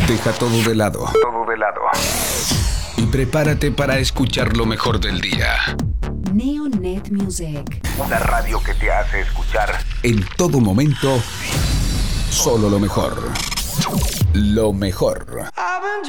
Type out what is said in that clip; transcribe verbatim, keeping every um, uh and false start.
Deja todo de lado. Todo de lado. Y prepárate para escuchar lo mejor del día. Neonet Music. La radio que te hace escuchar. En todo momento, solo lo mejor. Lo mejor.